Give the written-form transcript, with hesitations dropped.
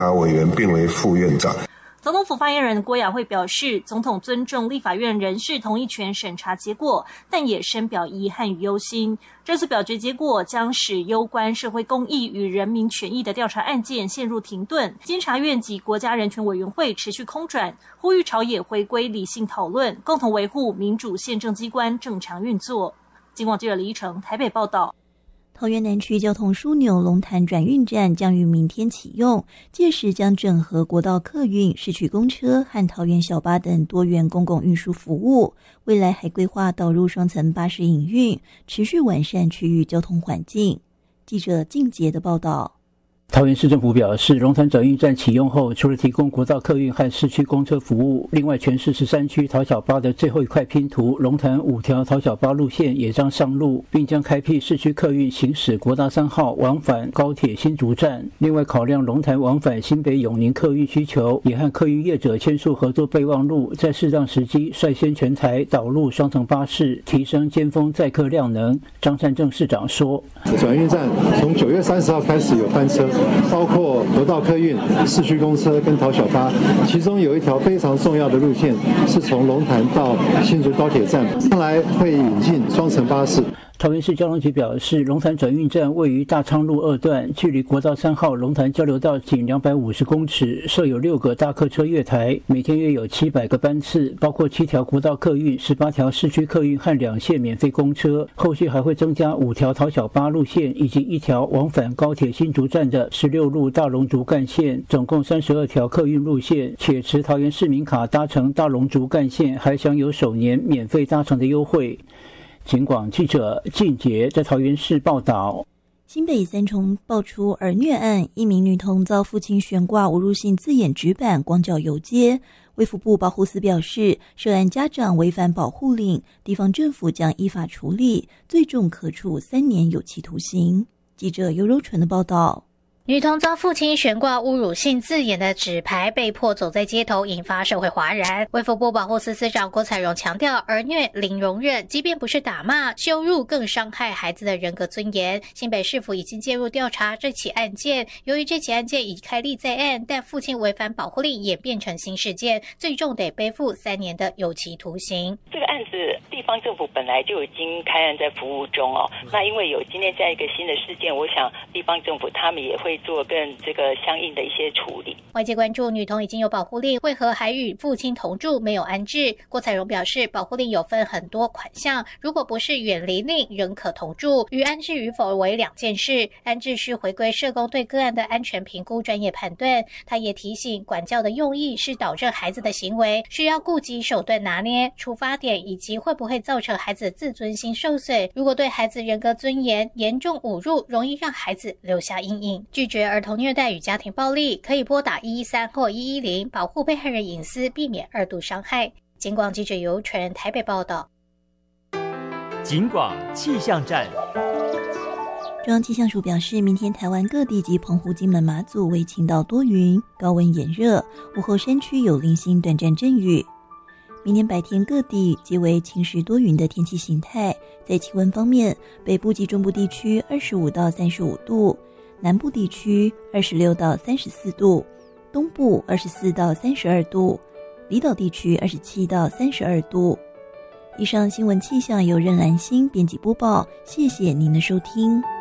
委员并为副院长。 总统府发言人郭雅慧表示，总统尊重立法院人事同意权审查结果，但也深表遗憾与忧心。这次表决结果将使攸关社会公益与人民权益的调查案件陷入停顿，监察院及国家人权委员会持续空转，呼吁朝野回归理性讨论，共同维护民主宪政机关正常运作。警广记者李依成台北报道。 桃园南区交通枢纽龙潭转运站将于明天启用，届时将整合国道客运、市区公车和桃园小巴等多元公共运输服务。未来还规划导入双层巴士营运，持续完善区域交通环境。记者靳杰的报道。 桃园市政府表示，龙潭转运站启用后，除了提供国道客运和市区公车服务，另外全市13区桃小巴的最后一块拼图龙潭5条桃小巴路线也将上路，并将开辟市区客运行驶国道3号往返高铁新竹站。另外，考量龙潭往返新北永宁客运需求，也和客运业者签署合作备忘录，在适当时机率先全台导入双层巴士，提升尖峰载客量能。张善政市长说， 转运站从9月30号开始有班车，包括国道客运、市区公车跟桃小巴，其中有一条非常重要的路线是从龙潭到新竹高铁站，将来会引进双层巴士。 桃园市交通局表示，龙潭转运站位于大昌路2段，距离国道3号龙潭交流道仅250公尺，设有6个大客车月台，每天约有700个班次，包括7条国道客运、18条市区客运和2线免费公车。后续还会增加5条桃小巴路线，以及1条往返高铁新竹站的16路大龙竹干线，总共32条客运路线，且持桃园市民卡搭乘大龙竹干线，还享有首年免费搭乘的优惠。警广记者靳杰在桃园市报道。 新北三重爆出儿虐案，一名女童遭父亲悬挂侮辱性字眼纸板光脚游街。卫福部保护司表示，涉案家长违反保护令，地方政府将依法处理，最重可处3年有期徒刑。记者尤柔纯的报道。 女童遭父亲悬挂侮辱性字眼的纸牌，被迫走在街头，引发社会哗然。卫福部保护司司长郭采容强调，儿虐零容忍，即便不是打骂、羞辱，更伤害孩子的人格尊严。新北市府已经介入调查这起案件，由于这起案件已开立在案，但父亲违反保护令演变成新事件，最重得背负3年的有期徒刑。 这个案子地方政府本来就已经开案在服务中哦，那因为有今天这样一个新的事件，我想地方政府他们也会做更这个相应的一些处理。 外界关注女童已经有保护令，为何还与父亲同住没有安置？郭采容表示，保护令有分很多款项，如果不是远离令，仍可同住，与安置与否为2件事。安置需回归社工对个案的安全评估专业判断。他也提醒，管教的用意是导正孩子的行为，需要顾及手段拿捏、出发点以及会不会造成孩子自尊心受损。如果对孩子人格尊严严重侮辱，容易让孩子留下阴影。拒绝儿童虐待与家庭暴力，可以拨打113或110，保护被害人隐私，避免2度伤害。警广记者尤纯台北报道。 警广气象站。 中央气象署表示，明天台湾各地及澎湖、金门、马祖为晴到多云，高温炎热，午后山区有零星短暂阵雨。明天白天各地皆为晴时多云的天气形态。在气温方面，北部及中部地区25到35度，南部地区26到34度，东部24到32度，离岛地区27到32度。以上新闻气象由任兰心编辑播报，谢谢您的收听。